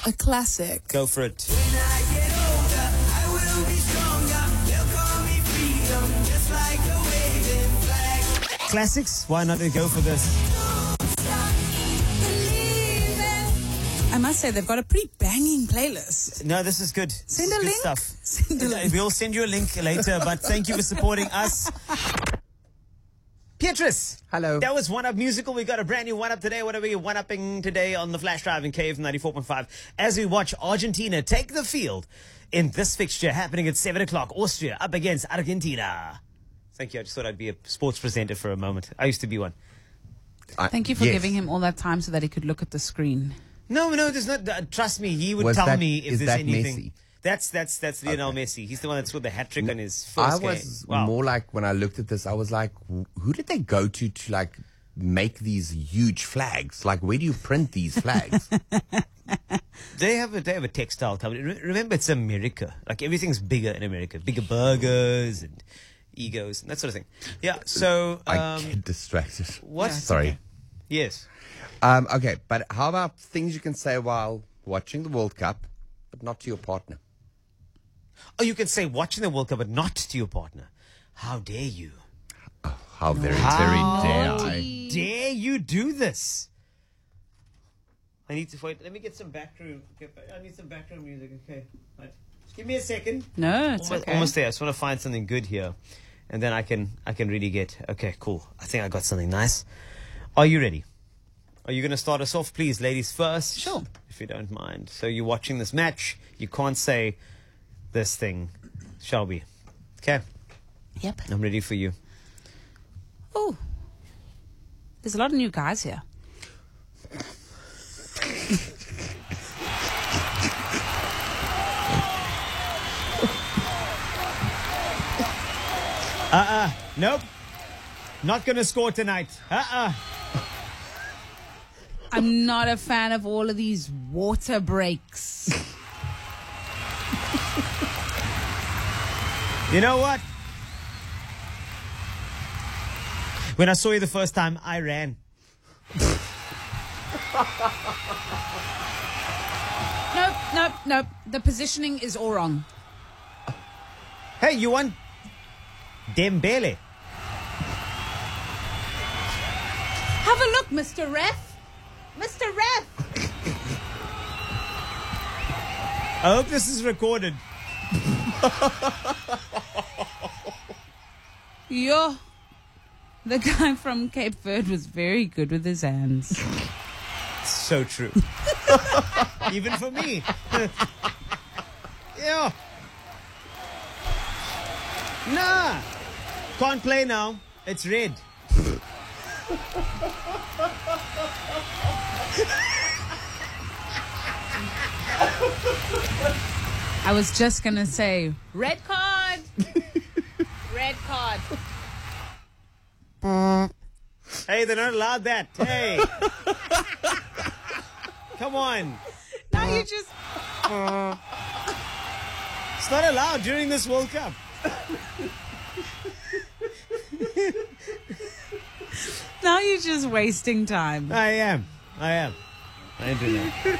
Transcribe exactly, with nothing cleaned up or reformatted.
A classic. Go for it. When I get older, I will be stronger. They'll call me freedom, just like a waving flag. Classics? Why not go for this? I must say, they've got a pretty banging playlist. No, this is good. This Send is a good link. stuff. Send a link. We'll send you a link later, but thank you for supporting us. Beatrice. Hello. That was One Up Musical. We got a brand new One Up today. What are we one-upping today on the Flash Drive in K F ninety-four point five as we watch Argentina take the field in this fixture happening at seven o'clock. Austria up against Argentina. Thank you. I just thought I'd be a sports presenter for a moment. I used to be one. I, Thank you for yes. giving him all that time so that he could look at the screen. No, no, there's not. Uh, trust me, he would Was tell that- me if is there's that anything. Messi? That's that's that's Lionel Okay. Messi. He's the one that scored the hat trick on his I first game. was Wow. more like, when I looked at this, I was like, who did they go to to like make these huge flags? Like, where do you print these flags? They have a they have a textile company. Re- Remember, it's America. Like everything's bigger in America. Bigger burgers and egos and that sort of thing. Yeah. So I um, get distracted. what? Sorry. Yes. Um, okay, but how about things you can say while watching the World Cup, but not to your partner? Oh, you can say watching the World Cup, but not to your partner. How dare you? How very, How very dare I? Dare you do this? I need to wait. Let me get some backroom. Okay, I need some backroom music. Okay, right. Just give me a second. No, it's Almost, okay. almost there. I just want to find something good here, and then I can I can really get. Okay, cool. I think I got something nice. Are you ready? Are you going to start us off, please, ladies first? Sure. If you don't mind. So you're watching this match. You can't say this thing, shall we? Okay, Yep. I'm ready for you. Oh, there's a lot of new guys here. Uh-uh. Nope. Not going to score tonight. Uh-uh. I'm not a fan of all of these water breaks. You know what? When I saw you the first time, I ran. Nope, nope, nope. The positioning is all wrong. Hey, you want Dembele? Have a look, Mister Ref. Mister Ref. I hope this is recorded. Yo. The guy from Cape Verde was very good with his hands. So true. Even for me. Yeah. Nah. Can't play now. It's red. I was just going to say, red card. Red card. Hey, they're not allowed that. Hey. Come on. Now you just... It's not allowed during this World Cup. Now you're just wasting time. I am. I am. I do that.